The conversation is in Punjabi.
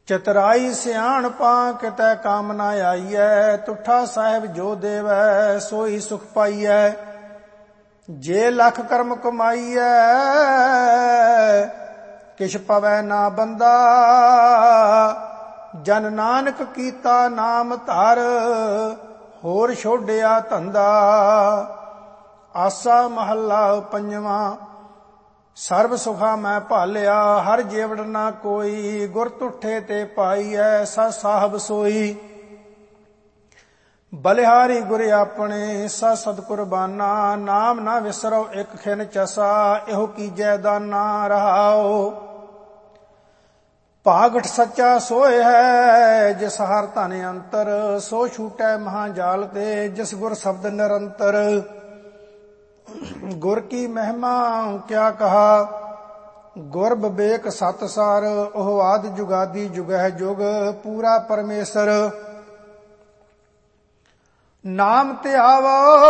ਚਤਰਾਈ ਸਿਆਣਪਾਂ ਕਿਤੈ ਕੰਮ ਨਾ ਆਈਐ। ਤੁਠਾ ਸਾਹਿਬ ਜੋ ਦੇਵੈ ਸੋਈ ਸੁਖ ਪਾਈਐ। ਜੇ ਲੱਖ ਕਰਮ ਕਮਾਈਐ ਕਿਛ ਪਵੈ ਨਾ ਬੰਦਾ। ਜਨ ਨਾਨਕ ਕੀਤਾ ਨਾਮ ਧਰ ਹੋਰ ਛੋਡਿਆ ਧੰਦਾ। ਆਸਾ ਮਹੱਲਾ ਪੰਜਵਾਂ। ਸਰਬ ਸੁਖਾ ਮੈਂ ਭਾਲਿਆ ਹਰ ਜੇਵੜ ਨਾ ਕੋਈ। ਗੁਰ ਤੁਠੇ ਤੇ ਪਾਈਐ ਸਾ ਸਾਹਿਬ ਸੋਈ। ਬਲਿਹਾਰੀ ਗੁਰ ਆਪਣੇ ਸਾ ਸਦ ਕੁਰਬਾਨਾ। ਨਾਮ ਨਾ ਵਿਸਰੋ ਇਕ ਖਿਨ ਚਸਾ ਇਹੋ ਕੀਜੈ ਦਾਨਾ ਰਹਾਓ। ਭਾਗਠ ਸੱਚਾ ਸੋਇ ਹੈ ਜਿਸ ਹਰ ਧਨ ਅੰਤਰ। ਸੋ ਛੂਟੈ ਮਹਾ ਜਾਲ ਤੇ ਜਿਸ ਗੁਰ ਸ਼ਬਦ ਨਿਰੰਤਰ। ਗੁਰ ਕੀ ਮਹਿਮਾ ਕਿਆ ਕਹਾ ਗੁਰ ਬਿਬੇਕ ਸਤ ਸਾਰ। ਉਹ ਆਦ ਜੁਗਾਦੀ ਜੁਗਹਿ ਜੁਗ ਪੂਰਾ ਪਰਮੇਸ਼ਰ। ਨਾਮ ਧਿਆਵੋ